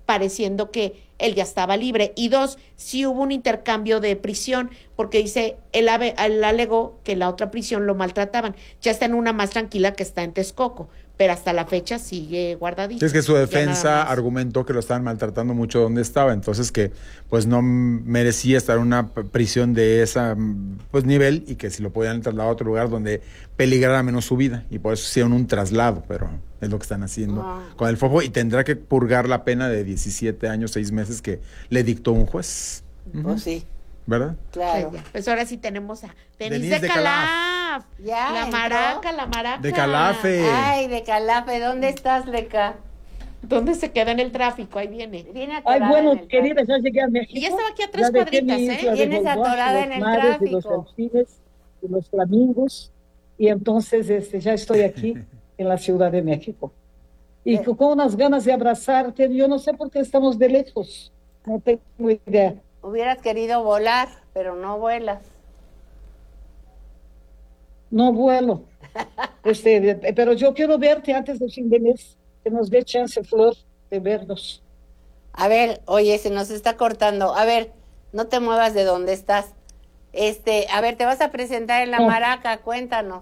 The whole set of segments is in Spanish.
pareciendo que él ya estaba libre. Y 2, sí hubo un intercambio de prisión, porque dice, él alegó que la otra prisión lo maltrataban. Ya está en una más tranquila que está en Texcoco, pero hasta la fecha sigue guardadito. Es que su defensa argumentó que lo estaban maltratando mucho donde estaba, entonces que pues no merecía estar en una prisión de ese pues nivel, y que si lo podían trasladar a otro lugar donde peligrara menos su vida, y por eso hicieron un traslado, pero es lo que están haciendo con el Fofo, y tendrá que purgar la pena de 17 años, 6 meses que le dictó un juez. Pues sí. ¿Verdad? Claro. Pues ahora sí tenemos a Denise de Calaf. Ya, La maraca. De Calafe. Ay, de Calafe, ¿dónde estás, Leca? ¿Dónde se queda en el tráfico? Ahí viene. Ay, bueno, querida, ya llegué a México. Y ya estaba aquí a 3 cuadritas, ¿eh? Vienes atorada en el tráfico. Y los delfines, y los flamingos, y entonces ya estoy aquí en la Ciudad de México. Y con unas ganas de abrazarte, yo no sé por qué estamos de lejos, no tengo idea. Hubieras querido volar, pero no vuelas. No vuelo. Pero yo quiero verte antes del fin de mes, que nos dé chance, Flor, de vernos. A ver, oye, se nos está cortando. A ver, no te muevas de donde estás. A ver, te vas a presentar en La Maraca, cuéntanos.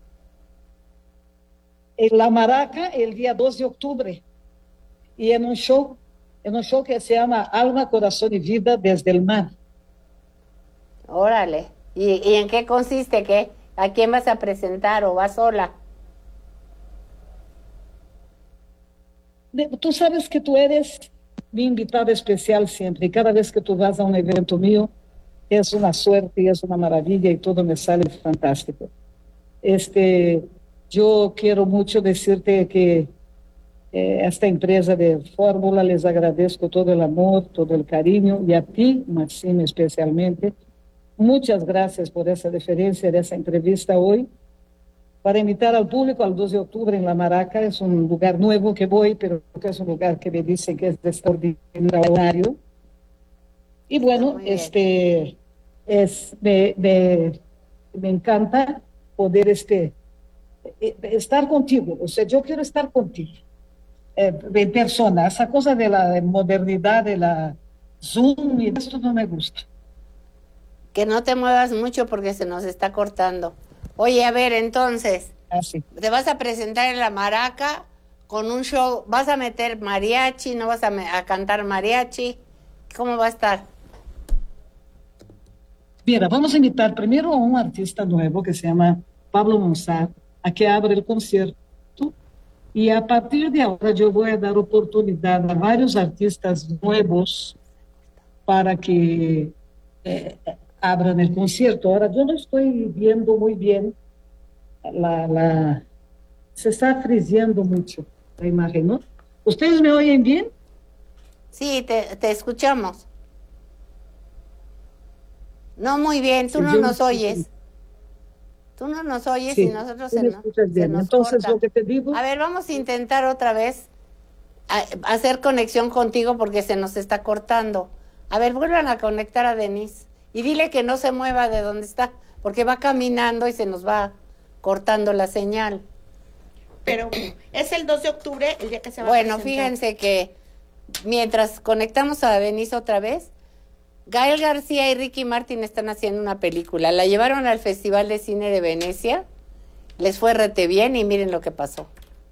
En La Maraca, el día 2 de octubre. Y en un show que se llama Alma, Corazón y Vida desde el Mar. Órale. ¿Y en qué consiste? ¿Qué? ¿A quién vas a presentar o vas sola? Tú sabes que tú eres mi invitada especial siempre, y cada vez que tú vas a un evento mío, es una suerte y es una maravilla y todo me sale fantástico. Yo quiero mucho decirte que esta empresa de Fórmula les agradezco todo el amor, todo el cariño, y a ti, Maxime, especialmente. Muchas gracias por esa deferencia de esa entrevista hoy. Para invitar al público al 2 de octubre en La Maraca, es un lugar nuevo que voy, pero que es un lugar que me dicen que es extraordinario. Y bueno, me encanta poder estar contigo. O sea, yo quiero estar contigo. En persona, esa cosa de la modernidad, de la Zoom, y esto no me gusta. Que no te muevas mucho porque se nos está cortando. Oye, a ver, entonces, te vas a presentar en La Maraca con un show, vas a meter mariachi, no vas a cantar mariachi, ¿cómo va a estar? Mira, vamos a invitar primero a un artista nuevo que se llama Pablo Monsart, a que abra el concierto. Y a partir de ahora yo voy a dar oportunidad a varios artistas nuevos para que abran el concierto. Ahora yo no estoy viendo muy bien, se está friseando mucho la imagen, ¿no? ¿Ustedes me oyen bien? Sí, te escuchamos. No muy bien, tú Sí, no yo nos oyes. Tú no nos oyes, sí, y nosotros se nos Entonces, corta. lo que te digo... A ver, vamos a intentar otra vez hacer conexión contigo porque se nos está cortando. A ver, vuelvan a conectar a Denise y dile que no se mueva de donde está, porque va caminando y se nos va cortando la señal. Pero es el 2 de octubre el día que se va a Bueno, presentar. fíjense que mientras conectamos a Denise otra vez, Gael García y Ricky Martin están haciendo una película. La llevaron al Festival de Cine de Venecia, les fue rete bien y miren lo que pasó.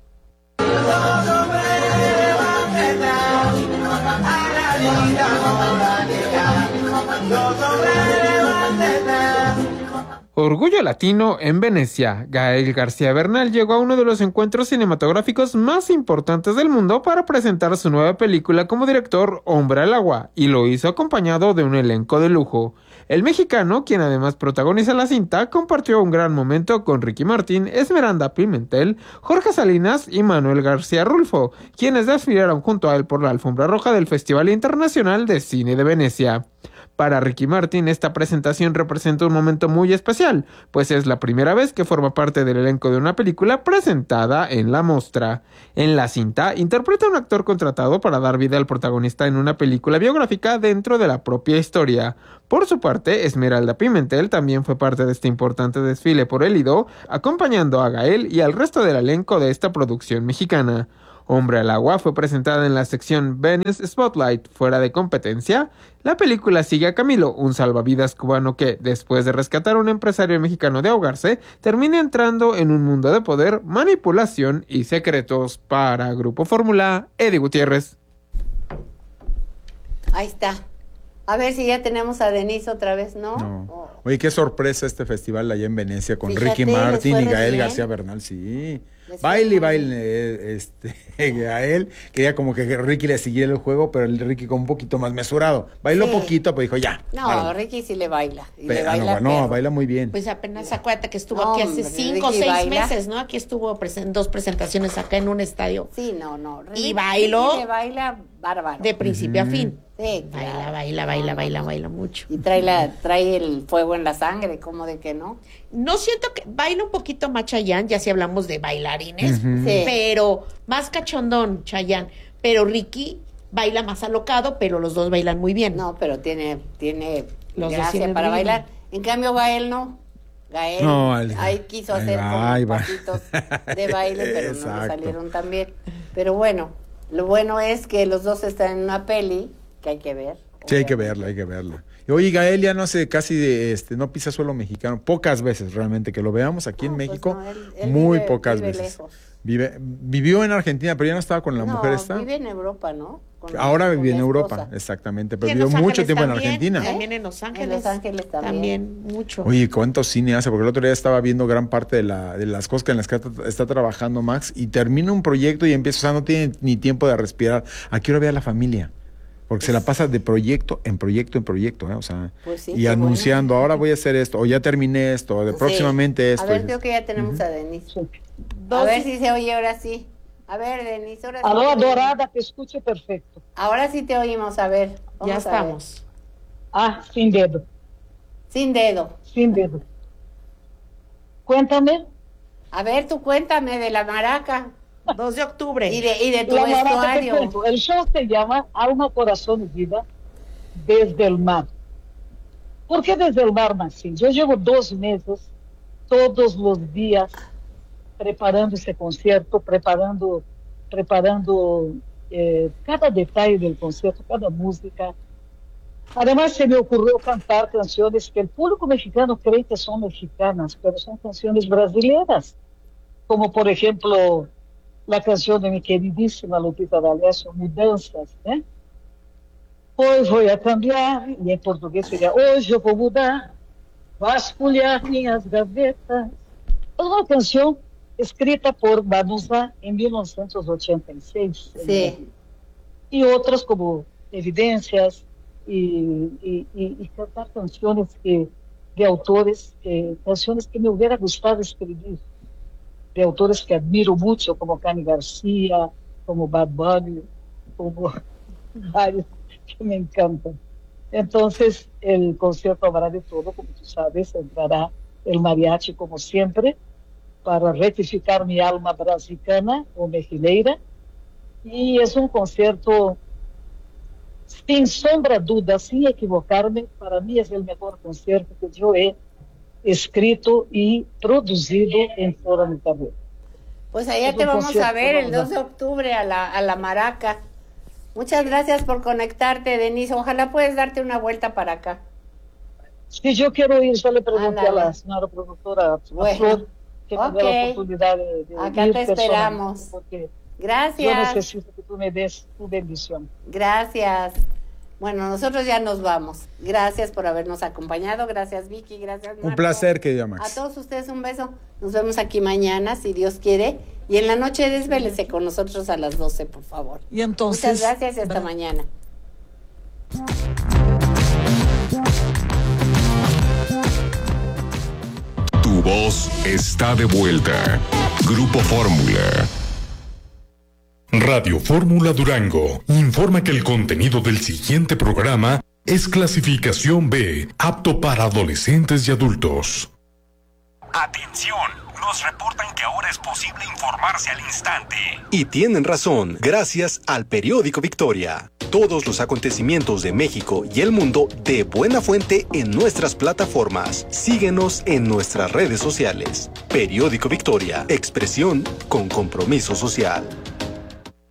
Orgullo Latino en Venecia. Gael García Bernal llegó a uno de los encuentros cinematográficos más importantes del mundo para presentar su nueva película como director Hombre al Agua, y lo hizo acompañado de un elenco de lujo. El mexicano, quien además protagoniza la cinta, compartió un gran momento con Ricky Martin, Esmeralda Pimentel, Jorge Salinas y Manuel García Rulfo, quienes desfilaron junto a él por la alfombra roja del Festival Internacional de Cine de Venecia. Para Ricky Martin, esta presentación representa un momento muy especial, pues es la primera vez que forma parte del elenco de una película presentada en la mostra. En la cinta, interpreta a un actor contratado para dar vida al protagonista en una película biográfica dentro de la propia historia. Por su parte, Esmeralda Pimentel también fue parte de este importante desfile por el Lido, acompañando a Gael y al resto del elenco de esta producción mexicana. Hombre al Agua fue presentada en la sección Venice Spotlight fuera de competencia. La película sigue a Camilo, un salvavidas cubano que, después de rescatar a un empresario mexicano de ahogarse, termina entrando en un mundo de poder, manipulación y secretos. Para Grupo Fórmula, Eddie Gutiérrez. Ahí está. A ver si ya tenemos a Denise otra vez, ¿no? No. Oye, qué sorpresa este festival allá en Venecia con Fíjate, Ricky Martin les y fue re Gael bien. García Bernal, sí. Les fue Baile y muy baile, Gael quería como que Ricky le siguiera el juego, pero el Ricky como un poquito más mesurado. Bailó Sí. poquito, pues dijo ya. No, párale. Ricky sí le baila. Y Pe- le baila no, perro. baila muy bien. Pues apenas acuérdate que estuvo No, aquí hace hombre, 5 o Ricky 6 baila. meses, ¿no? Aquí estuvo en 2 presentaciones acá en un estadio Sí, no. Y bailó. Ricky le baila bárbaro. de principio a fin. Sí, claro. Baila mucho. Y trae el fuego en la sangre, como de que no. No siento que baila un poquito más Chayanne, ya si hablamos de bailarines, Sí. pero más cachondón Chayanne, pero Ricky baila más alocado, pero los dos bailan muy bien. No, pero tiene Los dos gracia tienen para ritmo. bailar. En cambio, Gael no. Gael No, ahí quiso hacer ahí como va. pasitos de baile, pero no le Exacto. salieron tan bien. Pero bueno, lo bueno es que los dos están en una peli que hay que ver. Sí, hay que verla. Y oye, Gael ya no sé, casi no pisa suelo mexicano. Pocas veces realmente que lo veamos aquí en No, pues México. no, él muy vive- pocas vive veces. lejos. Vivió en Argentina, pero ya no estaba con la No, mujer esta. vive en Europa, ¿no? Ahora con vive en la Europa, esposa. exactamente. Y Pero en vivió Los mucho Ángeles tiempo en también, Argentina. También en Los Ángeles. En Los Ángeles también. También mucho. Oye, ¿cuánto cine hace? Porque el otro día estaba viendo gran parte de las cosas en las que está trabajando Max y termina un proyecto y empieza, o sea, no tiene ni tiempo de respirar. ¿A qué hora ve a la familia? Porque se la pasa de proyecto en proyecto, ¿eh? O sea, Pues sí, y qué anunciando, ahora voy a hacer esto, o ya terminé esto, o de Sí. próximamente esto. A ver, y creo dices, que ya tenemos a Denise. Sí. A ver si se oye ahora sí. A ver, Denise, ahora sí. Aló, te oímos. adorada, te escucho perfecto. Ahora sí te oímos, a ver. Vamos Ya a ver. estamos. Ah, sin dedo, Sin dedo. sin dedo. Cuéntame. A ver, tú cuéntame de la maraca 2 de octubre. y de tu La Maraca, te vestuario. cuento. El show se llama Alma, Corazón y Vida desde el mar. ¿Por qué desde el mar, Maxine? Yo llevo 2 meses, todos los días, preparando ese concierto, preparando cada detalle del concierto, cada música. Además, se me ocurrió cantar canciones que el público mexicano cree que son mexicanas, pero son canciones brasileñas, como por ejemplo la canción de mi queridísima Lupita D'Alessio, Mudanças, ¿eh? Hoy voy a cambiar, y en portugués sería hoje eu vou mudar, vasculhar minhas gavetas. Es una canción escrita por Vanusa en 1986. Sí. Y otras como Evidencias y cantar canciones de autores, canciones que me hubiera gustado escribir, de autores que admiro mucho, como Cani García, como Bad Bunny, como varios que me encantan. Entonces, el concierto habrá de todo, como tú sabes, entrará el mariachi como siempre, para rectificar mi alma brasicana o mexileira, y es un concierto, sin sombra de duda, sin equivocarme, para mí es el mejor concierto que yo he escrito y producido en toda mi carrera. Pues allá Es te un vamos a concierto, ver el ¿verdad? 2 de octubre a la maraca. Muchas gracias por conectarte, Denise. Ojalá puedes darte una vuelta para acá. Si yo quiero ir, yo le pregunté Ándale. a la señora productora, a Bueno, Flor, que me dé la ok. oportunidad de Acá ir te esperamos. personalmente, porque yo Gracias. necesito que tú me des tu bendición. Gracias. Bueno, nosotros ya nos vamos. Gracias por habernos acompañado. Gracias, Vicky. Gracias, Marco. Un placer, querida A Max. todos ustedes un beso. Nos vemos aquí mañana, si Dios quiere. Y en la noche desvélese con nosotros a las 12, por favor. Y entonces, Muchas gracias y hasta mañana. Tu voz está de vuelta. Grupo Fórmula. Radio Fórmula Durango informa que el contenido del siguiente programa es clasificación B, apto para adolescentes y adultos. Atención, nos reportan que ahora es posible informarse al instante. Y tienen razón, gracias al periódico Victoria. Todos los acontecimientos de México y el mundo de buena fuente en nuestras plataformas. Síguenos en nuestras redes sociales. Periódico Victoria, expresión con compromiso social.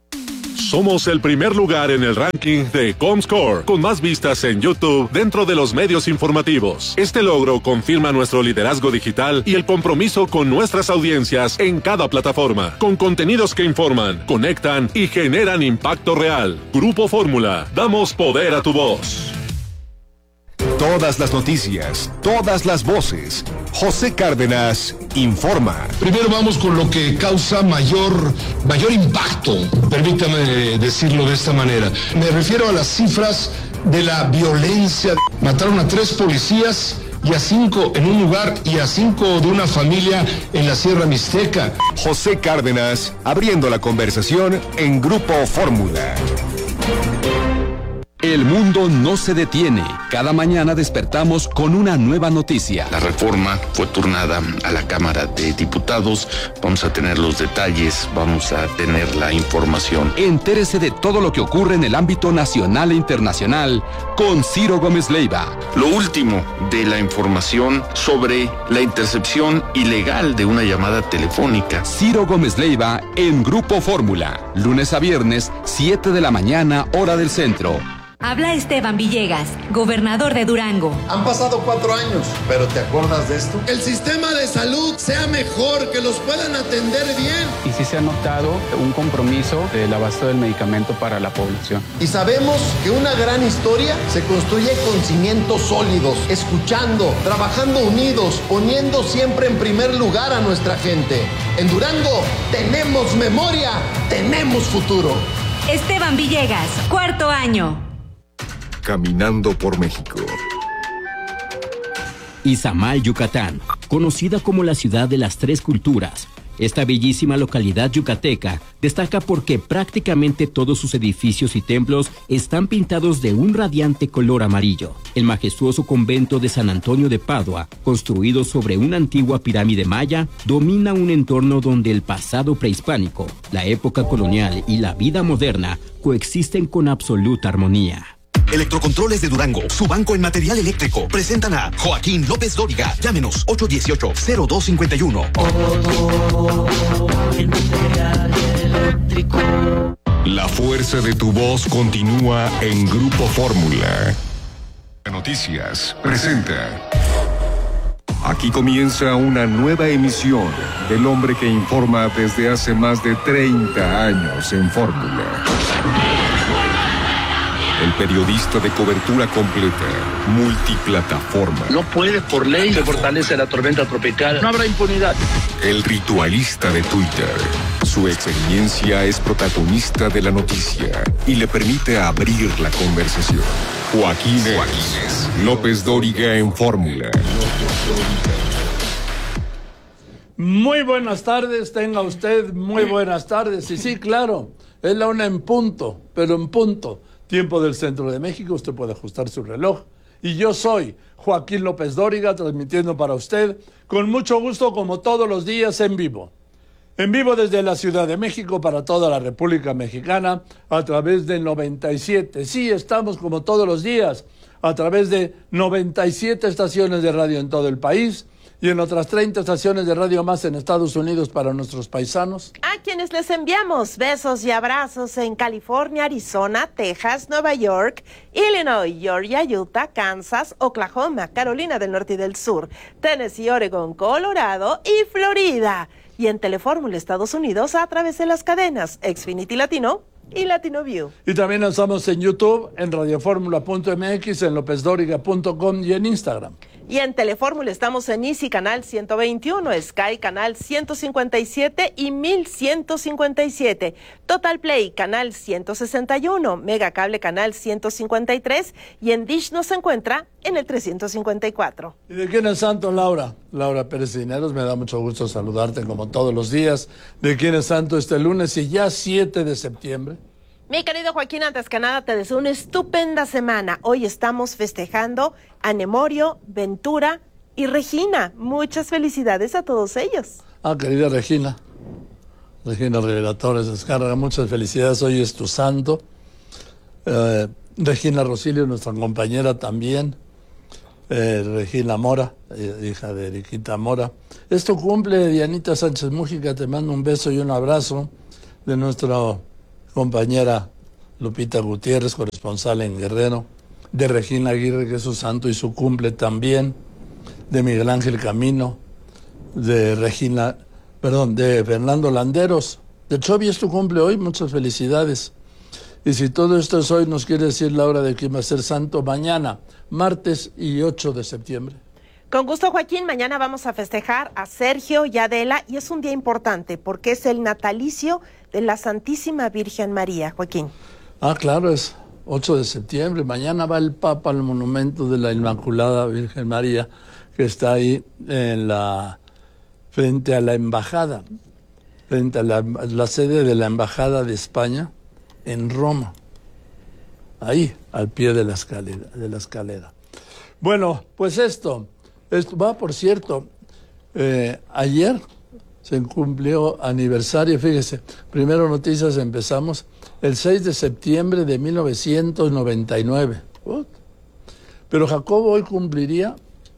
Somos el primer lugar en el ranking de Comscore, con más vistas en YouTube dentro de los medios informativos. Este logro confirma nuestro liderazgo digital y el compromiso con nuestras audiencias en cada plataforma, con contenidos que informan, conectan y generan impacto real. Grupo Fórmula, damos poder a tu voz. Todas las noticias, todas las voces. José Cárdenas informa. Primero vamos con lo que causa mayor impacto, permítame decirlo de esta manera. Me refiero a las cifras de la violencia. Mataron a 3 policías y a 5 en un lugar y a 5 de una familia en la Sierra Mixteca. José Cárdenas abriendo la conversación en Grupo Fórmula. El mundo no se detiene. Cada mañana despertamos con una nueva noticia. La reforma fue turnada a la Cámara de Diputados. Vamos a tener los detalles, vamos a tener la información. Entérese de todo lo que ocurre en el ámbito nacional e internacional con Ciro Gómez Leiva. Lo último de la información sobre la intercepción ilegal de una llamada telefónica. Ciro Gómez Leiva en Grupo Fórmula. Lunes a viernes, 7 de la mañana, hora del centro. Habla Esteban Villegas, gobernador de Durango. Han pasado 4 años, pero ¿te acuerdas de esto? El sistema de salud sea mejor, que los puedan atender bien. Y sí se ha notado un compromiso del abasto del medicamento para la población. Y sabemos que una gran historia se construye con cimientos sólidos, escuchando, trabajando unidos, poniendo siempre en primer lugar a nuestra gente. En Durango tenemos memoria, tenemos futuro. Esteban Villegas, 4º año. Caminando por México. Izamal, Yucatán, conocida como la ciudad de las 3 culturas. Esta bellísima localidad yucateca destaca porque prácticamente todos sus edificios y templos están pintados de un radiante color amarillo. El majestuoso convento de San Antonio de Padua, construido sobre una antigua pirámide maya, domina un entorno donde el pasado prehispánico, la época colonial y la vida moderna coexisten con absoluta armonía. Electrocontroles de Durango, su banco en material eléctrico. Presentan a Joaquín López Dóriga. Llámenos 818-0251. En material eléctrico. La fuerza de tu voz continúa en Grupo Fórmula. Noticias presenta. Aquí comienza una nueva emisión del hombre que informa desde hace más de 30 años en Fórmula. El periodista de cobertura completa, multiplataforma. No puede, por ley, se fortalece la tormenta tropical. No habrá impunidad. El ritualista de Twitter. Su experiencia es protagonista de la noticia y le permite abrir la conversación. Joaquín López Dóriga en Fórmula. Muy buenas tardes, tenga usted muy buenas tardes. Y sí, claro, es la 1 en punto, pero en punto. Tiempo del centro de México, usted puede ajustar su reloj. Y yo soy Joaquín López Dóriga, transmitiendo para usted con mucho gusto, como todos los días, en vivo. En vivo desde la Ciudad de México para toda la República Mexicana a través de 97. Sí, estamos como todos los días a través de 97 estaciones de radio en todo el país y en otras 30 estaciones de radio más en Estados Unidos para nuestros paisanos. A quienes les enviamos besos y abrazos en California, Arizona, Texas, Nueva York, Illinois, Georgia, Utah, Kansas, Oklahoma, Carolina del Norte y del Sur, Tennessee, Oregon, Colorado y Florida. Y en Telefórmula Estados Unidos a través de las cadenas Xfinity Latino y Latino View. Y también estamos en YouTube, en radioformula.mx, en lopezdoriga.com y en Instagram. Y en Telefórmula estamos en Easy Canal 121, Sky Canal 157 y 1157, Total Play Canal 161, Mega Cable Canal 153 y en Dish nos encuentra en el 354. ¿Y de quién es santo, Laura? Laura Pérez Dineros, me da mucho gusto saludarte como todos los días. ¿De quién es santo este lunes y ya 7 de septiembre? Mi querido Joaquín, antes que nada te deseo una estupenda semana. Hoy estamos festejando a Nemorio, Ventura y Regina. Muchas felicidades a todos ellos. Querida Regina Rivera Torres Descarga, muchas felicidades. Hoy es tu santo. Regina Rosilio, nuestra compañera también. Regina Mora, hija de Eriquita Mora. Esto cumple Dianita Sánchez Mújica. Te mando un beso y un abrazo de nuestro compañera Lupita Gutiérrez, corresponsal en Guerrero, de Regina Aguirre, que es su santo y su cumple también, de Miguel Ángel Camino, de Fernando Landeros. De Chovi es tu cumple hoy, muchas felicidades. Y si todo esto es hoy, nos quiere decir la hora de quién va a ser santo mañana, martes y 8 de septiembre. Con gusto, Joaquín. Mañana vamos a festejar a Sergio y Adela, y es un día importante porque es el natalicio de la Santísima Virgen María, Joaquín. Ah, claro, es 8 de septiembre. Mañana va el Papa al monumento de la Inmaculada Virgen María, que está ahí frente a la embajada, frente a la sede de la Embajada de España en Roma. Ahí, al pie de la escalera. Bueno, pues esto va, por cierto, ayer se cumplió aniversario, fíjese, primero noticias empezamos, el 6 de septiembre de 1999. Pero Jacobo hoy cumpliría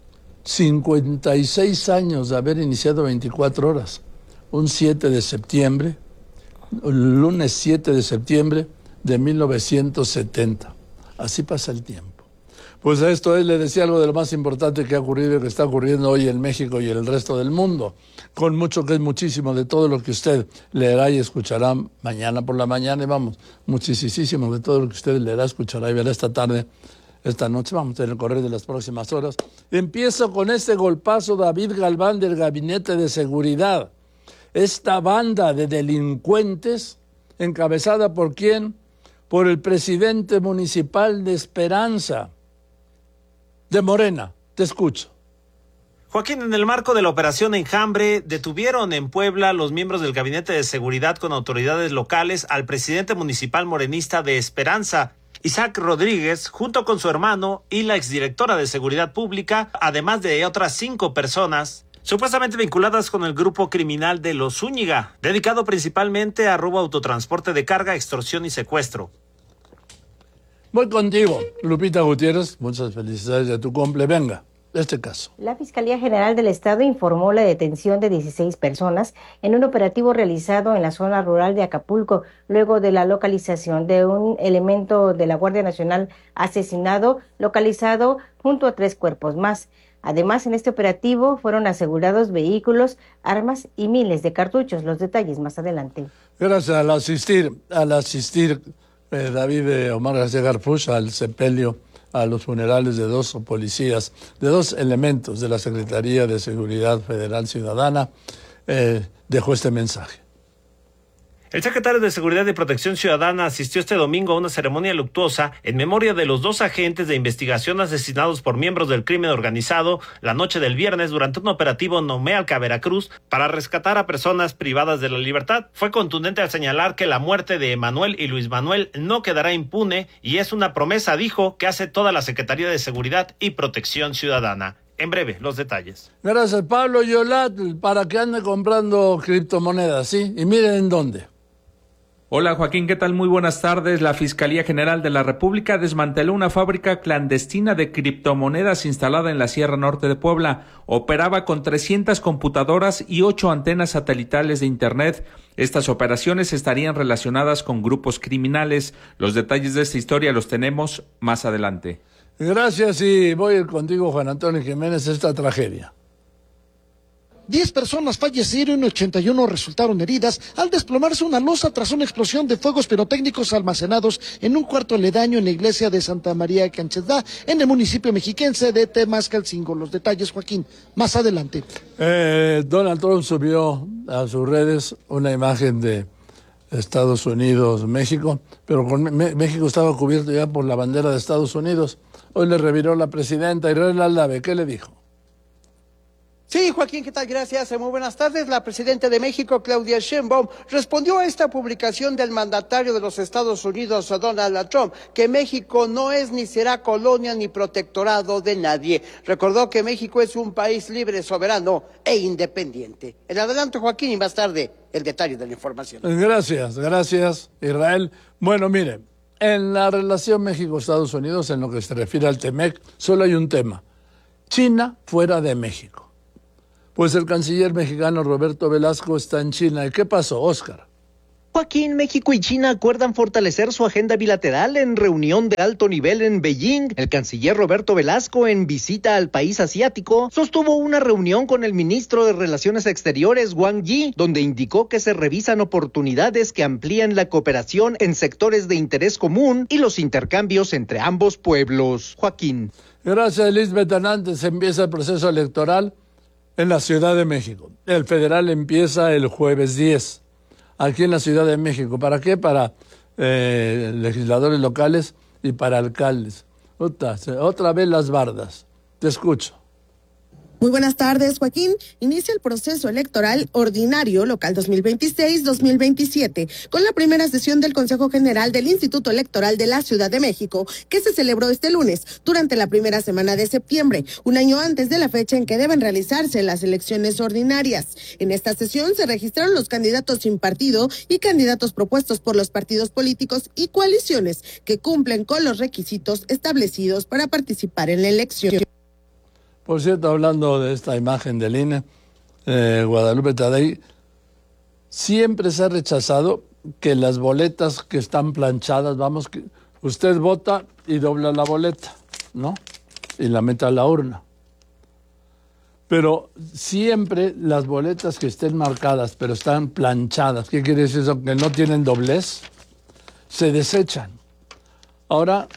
56 años de haber iniciado 24 horas, un 7 de septiembre, el lunes 7 de septiembre de 1970. Así pasa el tiempo. Pues a esto le decía algo de lo más importante que ha ocurrido y que está ocurriendo hoy en México y en el resto del mundo, con mucho que es muchísimo de todo lo que usted leerá y escuchará mañana por la mañana, y vamos, muchísimo de todo lo que usted leerá, escuchará y verá esta tarde, esta noche, vamos, en el correr de las próximas horas. Empiezo con este golpazo: David Galván del Gabinete de Seguridad. Esta banda de delincuentes, encabezada ¿por quién? Por el presidente municipal de Esperanza, de Morena. Te escucho. Joaquín, en el marco de la Operación Enjambre, detuvieron en Puebla los miembros del Gabinete de Seguridad con autoridades locales al presidente municipal morenista de Esperanza, Isaac Rodríguez, junto con su hermano y la exdirectora de Seguridad Pública, además de otras 5 personas, supuestamente vinculadas con el grupo criminal de Los Zúñiga, dedicado principalmente a robo, autotransporte de carga, extorsión y secuestro. Voy contigo, Lupita Gutiérrez, muchas felicidades de tu cumple. Venga, este caso. La Fiscalía General del Estado informó la detención de 16 personas en un operativo realizado en la zona rural de Acapulco, luego de la localización de un elemento de la Guardia Nacional asesinado, localizado junto a 3 cuerpos más. Además, en este operativo fueron asegurados vehículos, armas y miles de cartuchos. Los detalles más adelante. Gracias al asistir David Omar García Garfuch al sepelio, a los funerales de 2 policías, de 2 elementos de la Secretaría de Seguridad Federal Ciudadana, dejó este mensaje. El secretario de Seguridad y Protección Ciudadana asistió este domingo a una ceremonia luctuosa en memoria de los 2 agentes de investigación asesinados por miembros del crimen organizado la noche del viernes durante un operativo en Nomealca, Veracruz, para rescatar a personas privadas de la libertad. Fue contundente al señalar que la muerte de Emanuel y Luis Manuel no quedará impune y es una promesa, dijo, que hace toda la Secretaría de Seguridad y Protección Ciudadana. En breve, los detalles. Gracias, Pablo Yolat, para que ande comprando criptomonedas, ¿sí? Y miren en dónde. Hola Joaquín, ¿qué tal? Muy buenas tardes. La Fiscalía General de la República desmanteló una fábrica clandestina de criptomonedas instalada en la Sierra Norte de Puebla. Operaba con 300 computadoras y 8 antenas satelitales de Internet. Estas operaciones estarían relacionadas con grupos criminales. Los detalles de esta historia los tenemos más adelante. Gracias, y voy contigo, Juan Antonio Jiménez, esta tragedia. 10 personas fallecieron y 81 resultaron heridas al desplomarse una losa tras una explosión de fuegos pirotécnicos almacenados en un cuarto aledaño en la iglesia de Santa María Canchedá, en el municipio mexiquense de Temascalcingo. Los detalles, Joaquín, más adelante. Donald Trump subió a sus redes una imagen de Estados Unidos, México, pero México estaba cubierto ya por la bandera de Estados Unidos. Hoy le reviró la presidenta Israel Aldave. ¿Qué le dijo? Sí, Joaquín, ¿qué tal? Gracias. Muy buenas tardes. La presidenta de México, Claudia Sheinbaum, respondió a esta publicación del mandatario de los Estados Unidos, Donald Trump, que México no es ni será colonia ni protectorado de nadie. Recordó que México es un país libre, soberano e independiente. En adelante, Joaquín, y más tarde el detalle de la información. Gracias, Israel. Bueno, mire, en la relación México-Estados Unidos, en lo que se refiere al TEMEC, solo hay un tema: China fuera de México. Pues el canciller mexicano Roberto Velasco está en China. ¿Y qué pasó, Óscar? Joaquín, México y China acuerdan fortalecer su agenda bilateral en reunión de alto nivel en Beijing. El canciller Roberto Velasco, en visita al país asiático, sostuvo una reunión con el ministro de Relaciones Exteriores, Wang Yi, donde indicó que se revisan oportunidades que amplían la cooperación en sectores de interés común y los intercambios entre ambos pueblos. Joaquín. Gracias, Lisbeth Hernández. Empieza el proceso electoral en la Ciudad de México. El federal empieza el jueves 10. Aquí en la Ciudad de México. ¿Para qué? Para legisladores locales y para alcaldes. Otra vez las bardas. Te escucho. Muy buenas tardes, Joaquín. Inicia el proceso electoral ordinario local 2026-2027 con la primera sesión del Consejo General del Instituto Electoral de la Ciudad de México, que se celebró este lunes durante la primera semana de septiembre, un año antes de la fecha en que deben realizarse las elecciones ordinarias. En esta sesión se registraron los candidatos sin partido y candidatos propuestos por los partidos políticos y coaliciones que cumplen con los requisitos establecidos para participar en la elección. Por cierto, hablando de esta imagen del INE, Guadalupe Tadei, siempre se ha rechazado que las boletas que están planchadas, que usted vota y dobla la boleta, ¿no? Y la mete a la urna. Pero siempre las boletas que estén marcadas, pero están planchadas, ¿qué quiere decir eso? Que no tienen doblez, se desechan. Ahora,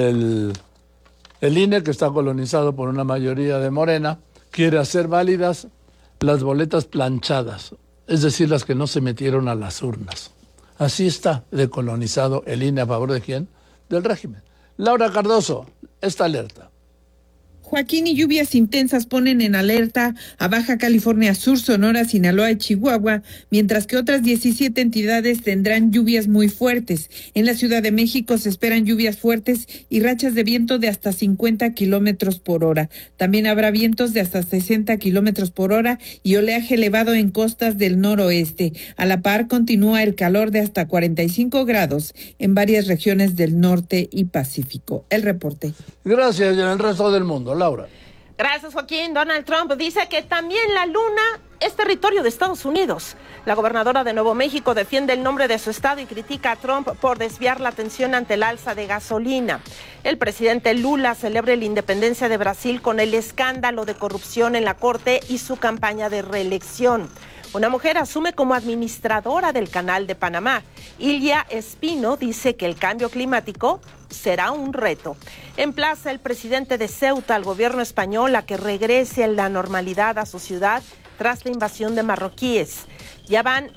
el INE, que está colonizado por una mayoría de Morena, quiere hacer válidas las boletas planchadas, es decir, las que no se metieron a las urnas. Así está decolonizado el INE. ¿A favor de quién? Del régimen. Laura Cardoso, esta alerta. Joaquín, y lluvias intensas ponen en alerta a Baja California Sur, Sonora, Sinaloa y Chihuahua, mientras que otras 17 entidades tendrán lluvias muy fuertes. En la Ciudad de México se esperan lluvias fuertes y rachas de viento de hasta 50 kilómetros por hora. También habrá vientos de hasta 60 kilómetros por hora y oleaje elevado en costas del noroeste. A la par continúa el calor de hasta 45 grados en varias regiones del norte y Pacífico. El reporte. Gracias, y en el resto del mundo. Laura. Gracias, Joaquín. Donald Trump dice que también la luna es territorio de Estados Unidos. La gobernadora de Nuevo México defiende el nombre de su estado y critica a Trump por desviar la atención ante el alza de gasolina. El presidente Lula celebra la independencia de Brasil con el escándalo de corrupción en la corte y su campaña de reelección. Una mujer asume como administradora del Canal de Panamá. Ilia Espino dice que el cambio climático será un reto. Emplaza el presidente de Ceuta al gobierno español a que regrese en la normalidad a su ciudad tras la invasión de marroquíes. Ya van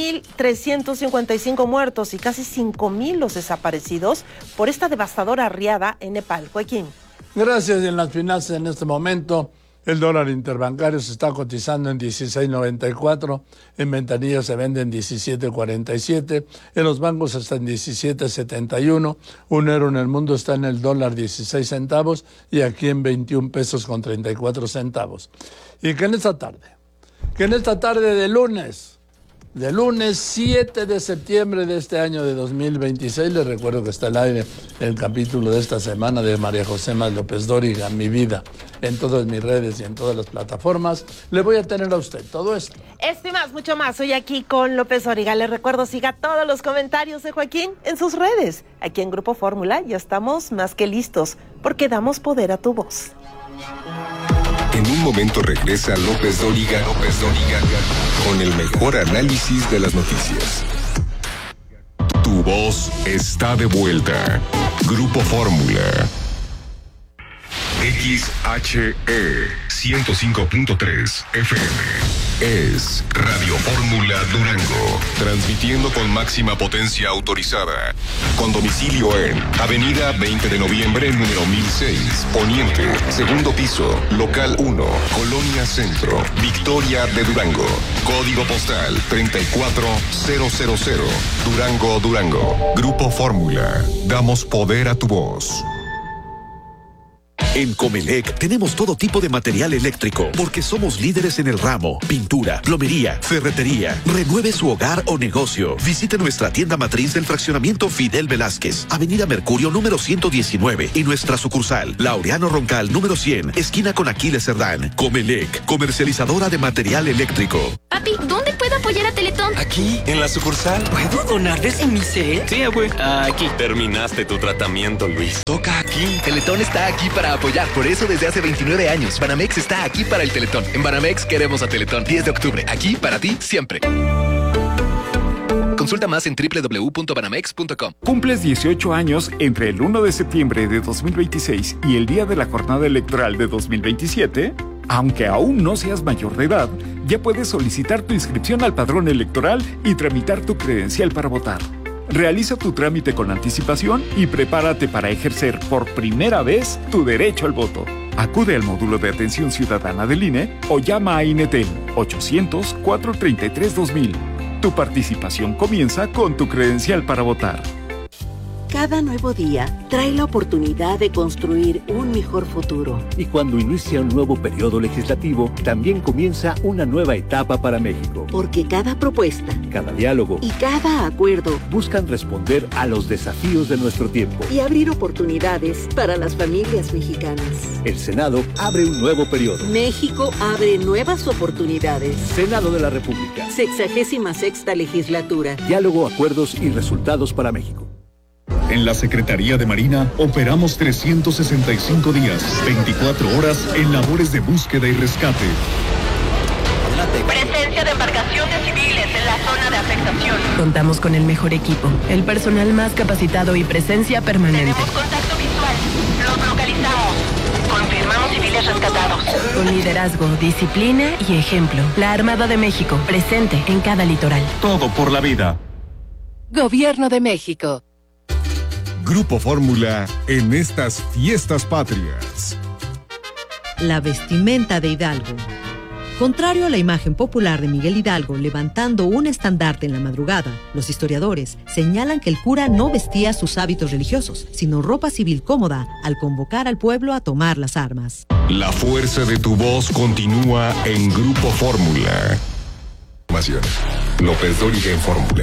1.355 muertos y casi 5.000 los desaparecidos por esta devastadora riada en Nepal. Joaquín. Gracias. Y en las finanzas en este momento, el dólar interbancario se está cotizando en 16.94, en ventanillas se vende en 17.47, en los bancos está en 17.71, un euro en el mundo está en el dólar 16 centavos y aquí en 21 pesos con 34 centavos. Y que en esta tarde de lunes 7 de septiembre de este año de 2026, les recuerdo que está al aire el capítulo de esta semana de María José López Dóriga, Mi Vida, en todas mis redes y en todas las plataformas. Le voy a tener a usted todo esto. Esto y más, mucho más, hoy aquí con López Dóriga. Les recuerdo, siga todos los comentarios de Joaquín en sus redes. Aquí en Grupo Fórmula ya estamos más que listos, porque damos poder a tu voz. En un momento regresa López Dóriga con el mejor análisis de las noticias. Tu voz está de vuelta. Grupo Fórmula. XHE 105.3 FM. Es Radio Fórmula Durango, transmitiendo con máxima potencia autorizada, con domicilio en Avenida 20 de Noviembre, número 1006, Poniente, segundo piso, local 1, Colonia Centro, Victoria de Durango, código postal 34000, Durango, Durango. Grupo Fórmula, damos poder a tu voz. En Comelec tenemos todo tipo de material eléctrico porque somos líderes en el ramo: pintura, plomería, ferretería. Renueve su hogar o negocio. Visite nuestra tienda matriz del fraccionamiento Fidel Velázquez, Avenida Mercurio número 119, y nuestra sucursal Laureano Roncal número 100, esquina con Aquiles Cerdán. Comelec, comercializadora de material eléctrico. Papi, ¿dónde puedo apoyar a Teletón? Aquí, en la sucursal. ¿Puedo donarles en mi cel? Sí, abue. Aquí. Terminaste tu tratamiento, Luis. Toca aquí. Teletón está aquí para apoyar. Por eso desde hace 29 años, Banamex está aquí para el Teletón. En Banamex queremos a Teletón. 10 de octubre. Aquí para ti siempre. Consulta más en www.banamex.com. ¿Cumples 18 años entre el 1 de septiembre de 2026 y el día de la jornada electoral de 2027? Aunque aún no seas mayor de edad, ya puedes solicitar tu inscripción al padrón electoral y tramitar tu credencial para votar. Realiza tu trámite con anticipación y prepárate para ejercer por primera vez tu derecho al voto. Acude al módulo de atención ciudadana del INE o llama a INETEL 800-433-2000. Tu participación comienza con tu credencial para votar. Cada nuevo día trae la oportunidad de construir un mejor futuro. Y cuando inicia un nuevo periodo legislativo, también comienza una nueva etapa para México. Porque cada propuesta, cada diálogo y cada acuerdo buscan responder a los desafíos de nuestro tiempo y abrir oportunidades para las familias mexicanas. El Senado abre un nuevo periodo. México abre nuevas oportunidades. Senado de la República. 66ª legislatura. Diálogo, acuerdos y resultados para México. En la Secretaría de Marina operamos 365 días, 24 horas en labores de búsqueda y rescate. Presencia de embarcaciones civiles en la zona de afectación. Contamos con el mejor equipo, el personal más capacitado y presencia permanente. Tenemos contacto visual. Los localizamos. Confirmamos civiles rescatados. Con liderazgo, disciplina y ejemplo. La Armada de México, presente en cada litoral. Todo por la vida. Gobierno de México. Grupo Fórmula en estas fiestas patrias. La vestimenta de Hidalgo. Contrario a la imagen popular de Miguel Hidalgo levantando un estandarte en la madrugada, los historiadores señalan que el cura no vestía sus hábitos religiosos, sino ropa civil cómoda al convocar al pueblo a tomar las armas. La fuerza de tu voz continúa en Grupo Fórmula. López Dóriga en Fórmula.